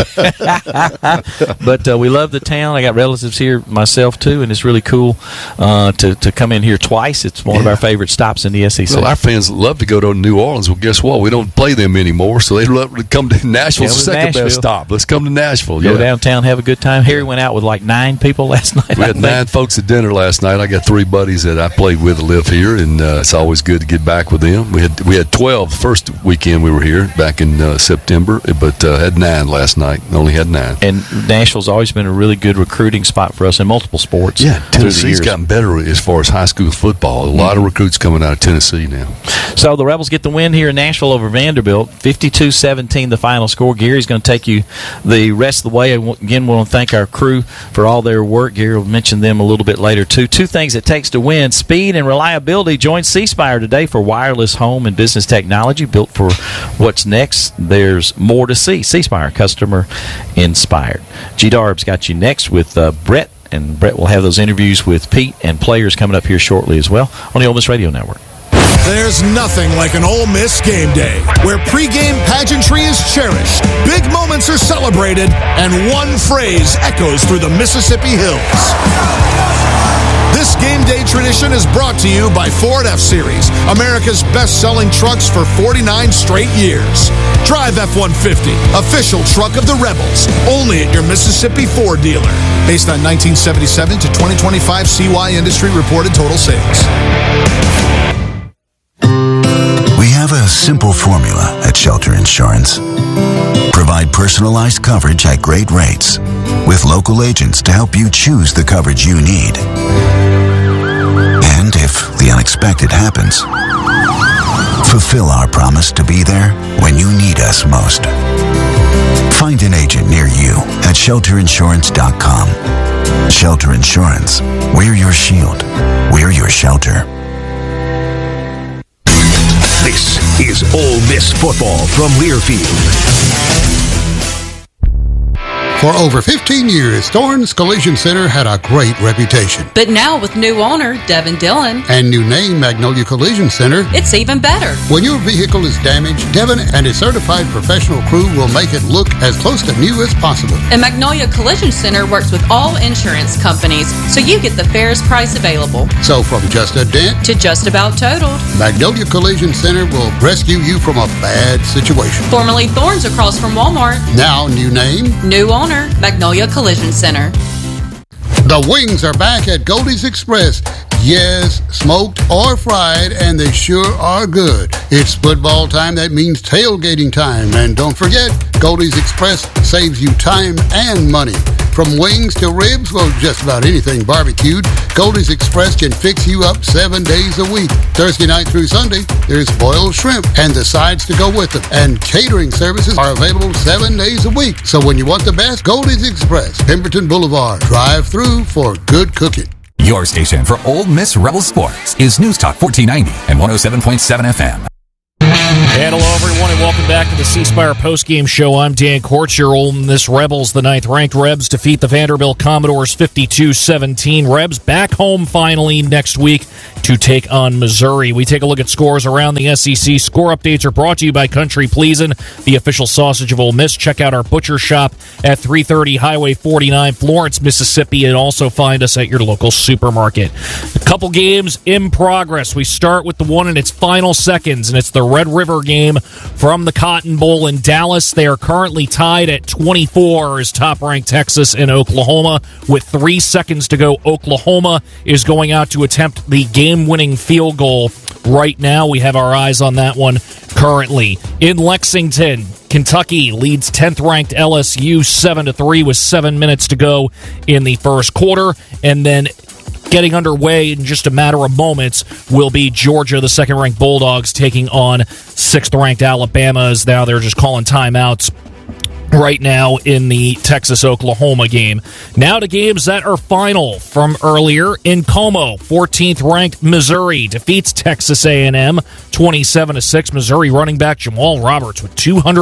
But we love the town. I got relatives here myself, too, and it's really cool to come in here twice. It's one of our favorite stops in the SEC. Well, our fans love to go to New Orleans. Well, guess what? We don't play them anymore, so they love to come to Nashville. It's the second best stop. Let's come to Nashville. Go downtown, have a good time. Harry went out with like 9 people last night. We had 9 folks at dinner last night. I got 3 buddies that I played with that live here, and it's always good to get back with them. We had 12 the first weekend we were here back in September, but had 9 last night. Only had 9. And Nashville's always been a really good recruiting spot for us in multiple sports. Yeah, Tennessee's gotten better as far as high school football. A lot of recruits coming out of Tennessee now. So the Rebels get the win here in Nashville over Vanderbilt, 52-17 the final score. Gary's going to take you the rest of the way. Again, we want to thank our crew for all their work. Gary will mention them a little bit later, too. 2 things it takes to win: speed and reliability. Join C Spire today for wireless home and business technology built for what's next. There's more to see. C Spire, customer inspired. G Darb's got you next with Brett, and Brett will have those interviews with Pete and players coming up here shortly as well on the Ole Miss Radio Network. There's nothing like an Ole Miss game day, where pregame pageantry is cherished, big moments are celebrated, and one phrase echoes through the Mississippi hills. This game day tradition is brought to you by Ford F-Series, America's best-selling trucks for 49 straight years. Drive F-150, official truck of the Rebels, only at your Mississippi Ford dealer. Based on 1977 to 2025 CY industry reported total sales. We have a simple formula at Shelter Insurance. Provide personalized coverage at great rates with local agents to help you choose the coverage you need. And if the unexpected happens, fulfill our promise to be there when you need us most. Find an agent near you at shelterinsurance.com. Shelter Insurance. We're your shield. We're your shelter. This is Ole Miss football from Learfield. For over 15 years, Thorne's Collision Center had a great reputation. But now with new owner, Devin Dillon, and new name, Magnolia Collision Center, it's even better. When your vehicle is damaged, Devin and his certified professional crew will make it look as close to new as possible. And Magnolia Collision Center works with all insurance companies, so you get the fairest price available. So from just a dent to just about totaled, Magnolia Collision Center will rescue you from a bad situation. Formerly Thorns across from Walmart. Now new name, new owner, Magnolia Collision Center. The wings are back at Goldie's Express. Yes, smoked or fried, and they sure are good. It's football time. That means tailgating time. And don't forget, Goldie's Express saves you time and money. From wings to ribs, well, just about anything barbecued, Goldie's Express can fix you up 7 days a week. Thursday night through Sunday, there's boiled shrimp and the sides to go with them. And catering services are available 7 days a week. So when you want the best, Goldie's Express, Pemberton Boulevard. Drive through for good cooking. Your station for Ole Miss Rebel Sports is News Talk 1490 and 107.7 FM. And hello, everyone, and welcome back to the C Spire postgame show. I'm Dan Kortz. Your Ole Miss Rebels, the 9th-ranked Rebs, defeat the Vanderbilt Commodores 52-17. Rebs back home finally next week to take on Missouri. We take a look at scores around the SEC. Score updates are brought to you by Country Pleasin', the official sausage of Ole Miss. Check out our butcher shop at 330 Highway 49, Florence, Mississippi, and also find us at your local supermarket. A couple games in progress. We start with the one in its final seconds, and it's the Red River game from the Cotton Bowl in Dallas. They are currently tied at 24 as top-ranked Texas and Oklahoma. With 3 seconds to go, Oklahoma is going out to attempt the game-winning field goal right now. We have our eyes on that one currently. In Lexington, Kentucky leads 10th-ranked LSU 7-3 with 7 minutes to go in the first quarter, and then getting underway in just a matter of moments will be Georgia, the second-ranked Bulldogs, taking on 6th-ranked Alabama, as now they're just calling timeouts right now in the Texas-Oklahoma game. Now to games that are final from earlier. In Como, 14th-ranked Missouri defeats Texas A&M 27-6. Missouri running back Jamal Roberts with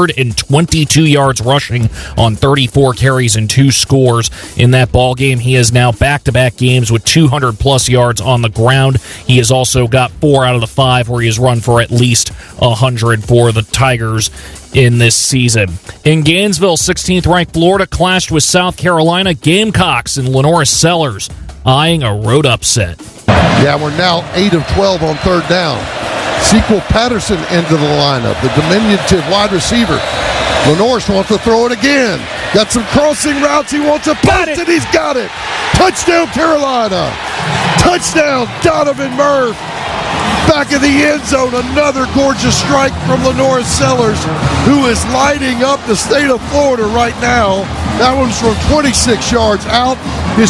222 yards rushing on 34 carries and 2 scores in that ball game. He has now back-to-back games with 200-plus yards on the ground. He has also got 4 out of the 5 where he has run for at least 100 for the Tigers in this season. In Gainesville, 16th-ranked Florida clashed with South Carolina. Gamecocks and Lenore Sellers eyeing a road upset. Yeah, we're now 8 of 12 on third down. Sequel Patterson into the lineup, the diminutive wide receiver. Lenore wants to throw it again. Got some crossing routes. He wants to post it. He's got it. Touchdown, Carolina. Touchdown, Donovan Murph. Back of the end zone, another gorgeous strike from Lenore Sellers, who is lighting up the state of Florida right now. That one's from 26 yards out. His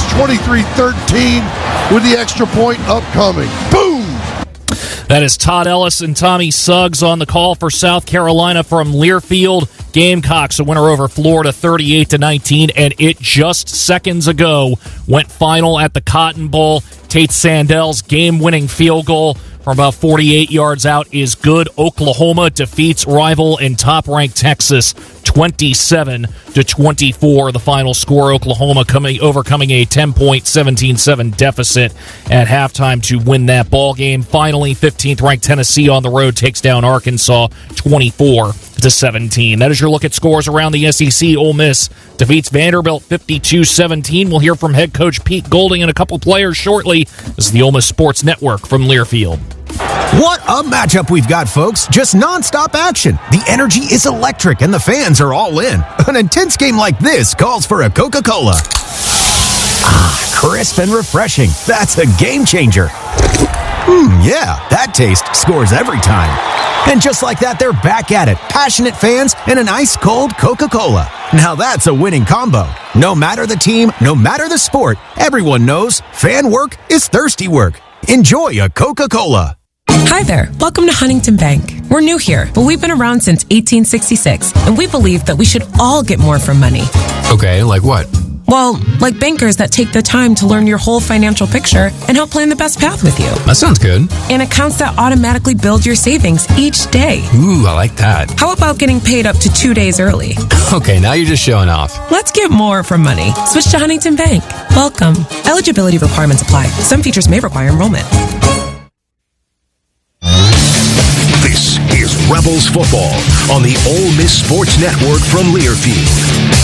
23-13 with the extra point upcoming. Boom! That is Todd Ellis and Tommy Suggs on the call for South Carolina from Learfield. Gamecocks a winner over Florida 38-19, and it just seconds ago went final at the Cotton Bowl. Tate Sandel's game-winning field goal from about 48 yards out is good. Oklahoma defeats rival and top-ranked Texas 27-24. The final score, Oklahoma overcoming a 10-point 17-7 deficit at halftime to win that ball game. Finally, 15th-ranked Tennessee on the road takes down Arkansas 24-17. That is your look at scores around the SEC. Ole Miss defeats Vanderbilt 52-17. We'll hear from head coach Pete Golding and a couple players shortly. This is the Ole Miss Sports Network from Learfield. What a matchup we've got, folks. Just nonstop action. The energy is electric and the fans are all in. An intense game like this calls for a Coca-Cola. Ah, crisp and refreshing. That's a game changer. Yeah, that taste scores every time. And just like that, they're back at it. Passionate fans and an ice-cold Coca-Cola. Now that's a winning combo. No matter the team, no matter the sport, everyone knows fan work is thirsty work. Enjoy a Coca-Cola. Hi there. Welcome to Huntington Bank. We're new here, but we've been around since 1866, and we believe that we should all get more from money. Okay, like what? Well, like bankers that take the time to learn your whole financial picture and help plan the best path with you. That sounds good. And accounts that automatically build your savings each day. Ooh, I like that. How about getting paid up to 2 days early? Okay, now you're just showing off. Let's get more from money. Switch to Huntington Bank. Welcome. Eligibility requirements apply. Some features may require enrollment. This is Rebels Football on the Ole Miss Sports Network from Learfield.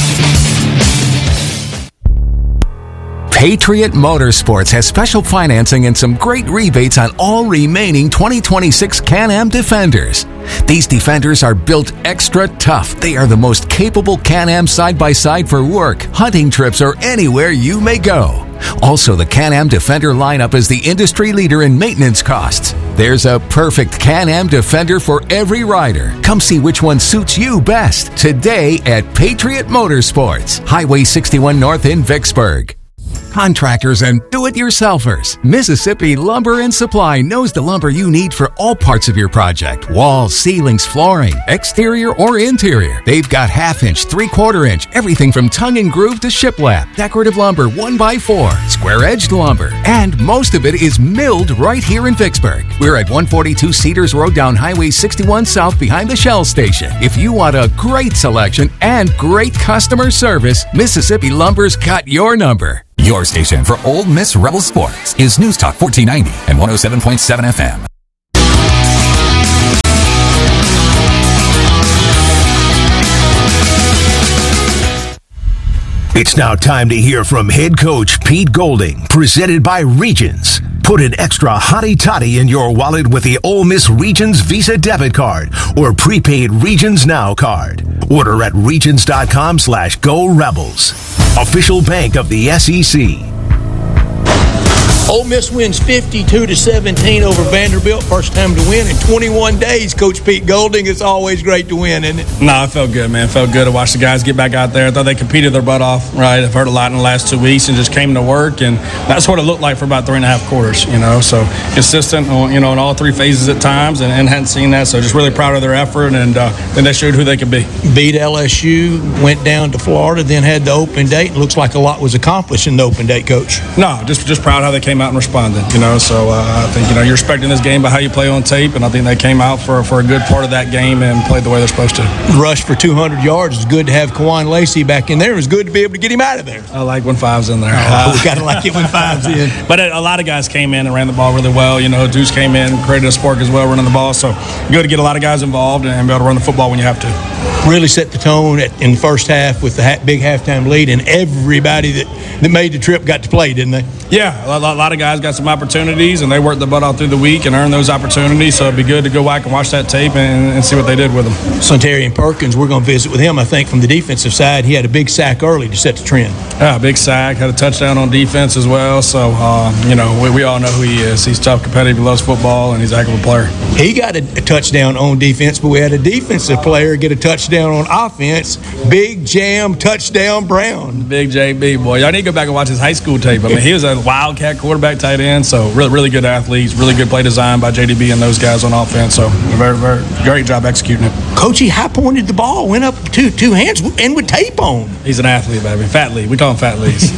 Patriot Motorsports has special financing and some great rebates on all remaining 2026 Can-Am Defenders. These Defenders are built extra tough. They are the most capable Can-Am side-by-side for work, hunting trips, or anywhere you may go. Also, the Can-Am Defender lineup is the industry leader in maintenance costs. there's a perfect Can-Am Defender for every rider. Come see which one suits you best today at Patriot Motorsports, Highway 61 North in Vicksburg. Contractors and do-it-yourselfers. Mississippi Lumber and Supply knows the lumber you need for all parts of your project. Walls, ceilings, flooring, exterior or interior. They've got half-inch, three-quarter-inch, everything from tongue and groove to shiplap, decorative lumber 1x4, square-edged lumber, and most of it is milled right here in Vicksburg. We're at 142 Cedars Road down Highway 61 South behind the Shell Station. If you want a great selection and great customer service, Mississippi Lumber's got your number. Your station for Ole Miss Rebel Sports is News Talk 1490 and 107.7 FM. It's now time to hear from head coach Pete Golding, presented by Regions. Put an extra hottie toddy in your wallet with the Ole Miss Regions Visa debit card or prepaid Regions Now card. Order at regions.com/Go Rebels. Official bank of the SEC. Ole Miss wins 52-17 over Vanderbilt. First time to win in 21 days. Coach Pete Golding, it's always great to win, isn't it? No, it felt good, man. It felt good to watch the guys get back out there. I thought they competed their butt off, right? I've heard a lot in the last 2 weeks and just came to work, and that's what it looked like for about 3.5 quarters, So consistent, in all three phases at times, and hadn't seen that. So just really proud of their effort, and then they showed who they could be. Beat LSU, went down to Florida, then had the open date. Looks like a lot was accomplished in the open date, Coach. No, just proud how they came out and responded, So I think, you're expecting this game by how you play on tape, and I think they came out for a good part of that game and played the way they're supposed to. Rush for 200 yards. It's good to have Kawan Lacey back in there. It was good to be able to get him out of there. I like when Five's in there. We got to like it when Five's in. But a lot of guys came in and ran the ball really well. Deuce came in and created a spark as well running the ball. So good to get a lot of guys involved and be able to run the football when you have to. Really set the tone in the first half with the big halftime lead, and everybody that made the trip got to play, didn't they? Yeah, a lot of guys got some opportunities, and they worked the butt off through the week and earned those opportunities. So it'd be good to go back and watch that tape and see what they did with them. Sontarian Perkins, we're going to visit with him. I think from the defensive side, he had a big sack early to set the trend. Yeah, big sack, had a touchdown on defense as well. So, we all know who he is. He's tough, competitive, he loves football, and he's a heck of a player. He got a touchdown on defense, but we had a defensive player get a touchdown on offense. Big Jam, touchdown Brown. Big JB, boy. Y'all need to go back and watch his high school tape. I mean, he was a wildcat quarterback, tight end, so really good athletes, really good play design by JDB and those guys on offense. So very, very great job executing it. Coach, he high-pointed the ball, went up two hands, and with tape on. He's an athlete, baby. Fat Lee. We call him Fat Lee's.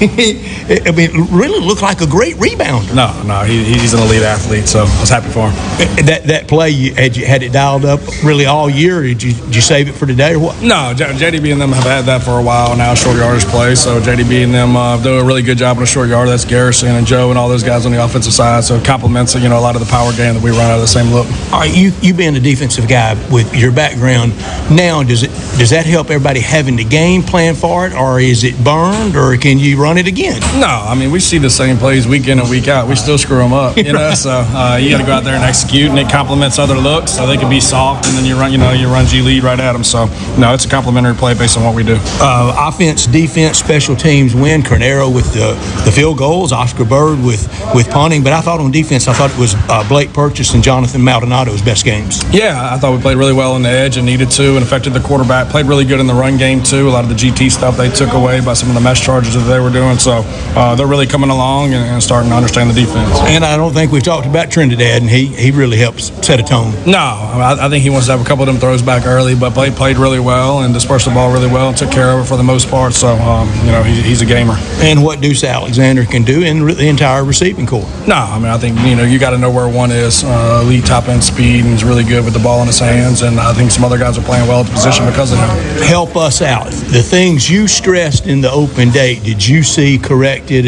I mean, really looked like a great rebounder. No, he's an elite athlete, so I was happy for him. That play, you had it dialed up really all year, or did you save it for today, or what? No, JDB and them have had that for a while now, short yardage play. So JDB and them do a really good job on a short yard. That's Garrison and Joe and all those guys on the offensive side. So it complements, a lot of the power game that we run out of the same look. All right, you being a defensive guy with your background now, does that help everybody having the game plan for it, or is it burned, or can you run it again? No, I mean, we see the same plays week in and week out. We still screw them up, right. So you got to go out there and execute, and it complements other looks, so they can be soft, and then you run G lead right at them. So no, it's a complimentary play based on what we do. Offense, defense, special teams win. Cornero with the field goals, Oscar Bird with punting, but I thought on defense, it was Blake Purchase and Jonathan Maldonado's best games. Yeah, I thought we played really well on the edge and needed to, and affected the quarterback. Played really good in the run game too. A lot of the GT stuff they took away by some of the mesh charges that they were doing. So they're really coming along and starting to understand the defense. And I don't think we've talked about Trinidad, and he really helps set a tone. No, I think he wants to have a couple of them throws back early, but played really well and dispersed the ball really well and took care of it for the most part. So he's a gamer. And what Deuce Alexander can do in the entire receiving corps. No, I mean, I think you got to know where one is. Elite top end speed, and he's really good with the ball in his hands. And I think some other guys are playing well at the position because of him. Help us out. The things you stressed in the open date, did you see corrected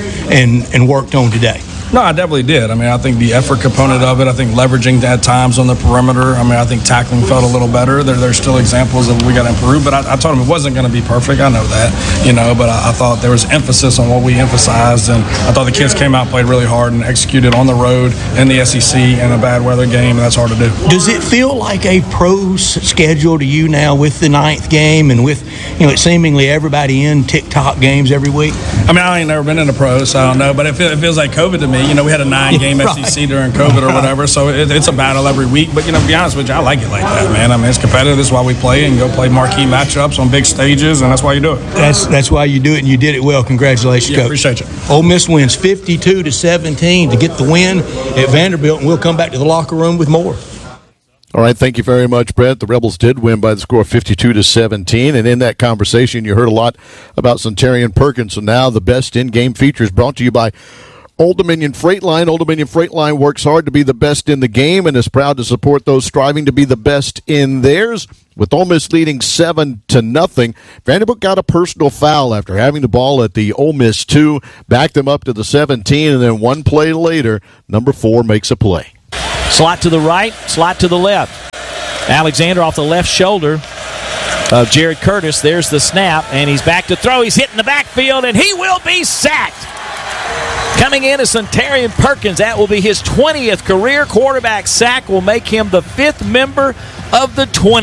and worked on today? No, I definitely did. I mean, I think the effort component of it, I think leveraging at times on the perimeter. I mean, I think tackling felt a little better. There's still examples of we got to improve, but I told him it wasn't going to be perfect. I know that, but I thought there was emphasis on what we emphasized, and I thought the kids came out, played really hard, and executed on the road in the SEC in a bad weather game, and that's hard to do. Does it feel like a pro schedule to you now with the 9th game and with, seemingly everybody in TikTok games every week? I mean, I ain't never been in a pro, so I don't know, but it feels like COVID to me. me. We had a 9-game SEC during COVID or whatever, so it's a battle every week. But, to be honest with you, I like it like that, man. I mean, it's competitive. That's why we play and go play marquee matchups on big stages, and that's why you do it. That's why you do it, and you did it well. Congratulations, Coach. Appreciate you. Ole Miss wins 52-17 to get the win at Vanderbilt, and we'll come back to the locker room with more. All right, thank you very much, Brett. The Rebels did win by the score of 52-17, and in that conversation, you heard a lot about Centurion Perkins. So now the best in-game features brought to you by Old Dominion Freight Line. Old Dominion Freight Line works hard to be the best in the game and is proud to support those striving to be the best in theirs. With Ole Miss leading 7-0, Vanderbilt got a personal foul after having the ball at the Ole Miss 2, backed them up to the 17, and then one play later, number 4 makes a play. Slot to the right, slot to the left. Alexander off the left shoulder of Jared Curtis. There's the snap, and he's back to throw. He's hitting the backfield, and he will be sacked. Coming in is Centurion Perkins. That will be his 20th career quarterback sack. Will make him the 5th member of the 20.